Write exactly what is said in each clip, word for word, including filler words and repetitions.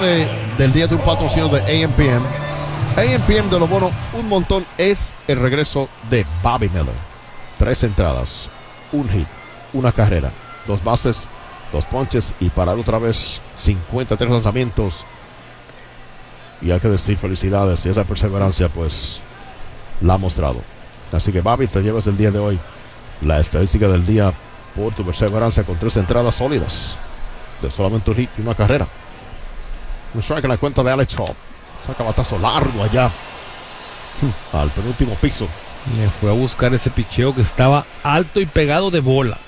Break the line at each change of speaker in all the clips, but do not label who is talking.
de, del día de un patrocinio de A M P M. A M P M de lo bueno, un montón, es el regreso de Bobby Miller. Tres entradas, un hit, una carrera, dos bases, dos ponches y parar otra vez cincuenta y tres lanzamientos. Y hay que decir felicidades, y esa perseverancia pues la ha mostrado. Así que Bobby, te llevas el día de hoy la estadística del día por tu perseverancia con tres entradas sólidas de solamente un hit y una carrera. Un strike en la cuenta de Alex Cobb. Saca batazo largo allá al penúltimo piso.
Le fue a buscar ese picheo que estaba alto y pegado de bola.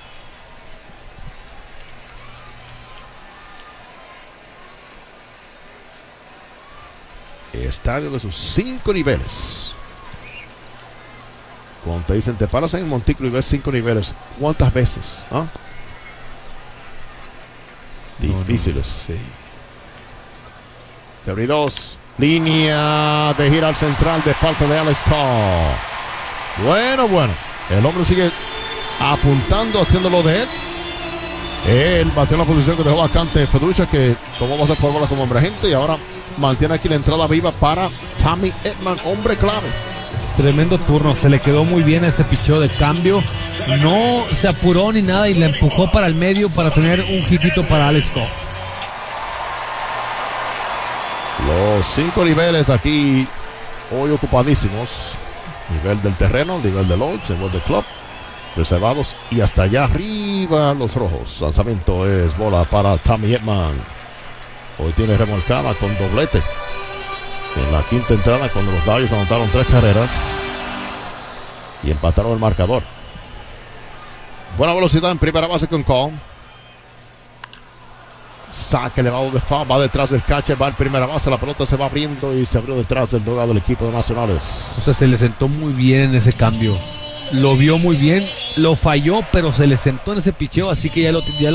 Estadio de sus cinco niveles. Cuando te dicen te paras en el montículo y ves cinco niveles, ¿cuántas veces? ¿Ah? Difíciles.
No, no, sí.
February dos. Línea de gira al central de parte de Alex Cobb. Bueno, bueno. El hombre sigue apuntando, haciéndolo de él. Él batió en la posición que dejó vacante Feducha, que tomó base por bola como hombre agente y ahora mantiene aquí la entrada viva para Tommy Edman, hombre clave.
Tremendo turno, se le quedó muy bien ese picheo de cambio. No se apuró ni nada y le empujó para el medio para tener un hitito para Alex Cobb.
Los cinco niveles aquí hoy ocupadísimos. Nivel del terreno, nivel del lodge, nivel del club, reservados y hasta allá arriba los rojos. Lanzamiento es bola para Tommy Edman. Hoy tiene remolcada con doblete en la quinta entrada cuando los Dodgers anotaron tres carreras y empataron el marcador. Buena velocidad en primera base con Cobb. Saque elevado de foul, va detrás del catcher, va en primera base, la pelota se va abriendo y se abrió detrás del dogado del equipo de Nacionales.
O sea, se le sentó muy bien en ese cambio. Lo vio muy bien, lo falló, pero se le sentó en ese picheo, así que ya lo ya